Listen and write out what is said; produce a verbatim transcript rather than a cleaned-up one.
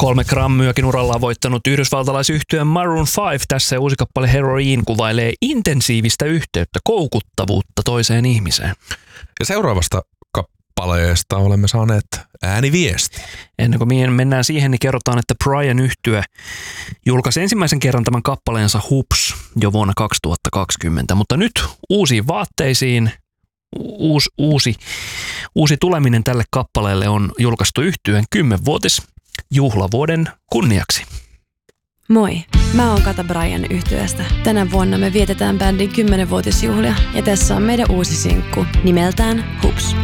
Kolme Grammyäkin urallaan voittanut yhdysvaltalaisyhtye Maroon viisi tässä uusi kappale Heroin kuvailee intensiivistä yhteyttä, koukuttavuutta toiseen ihmiseen. Ja seuraavasta kappaleesta olemme saaneet ääniviesti. Ennen kuin mennään siihen, niin kerrotaan, että Brian yhtye julkaisi ensimmäisen kerran tämän kappaleensa Hoops jo vuonna kaksituhattakaksikymmentä, mutta nyt uusiin vaatteisiin, uusi, uusi, uusi tuleminen tälle kappaleelle on julkaistu yhtyeen kymmenvuotis juhlavuoden kunniaksi. Moi, mä oon Kata Brian yhtyeestä. Tänä vuonna me vietetään bändin kymmenvuotisjuhlia ja tässä on meidän uusi sinkku nimeltään Hoops.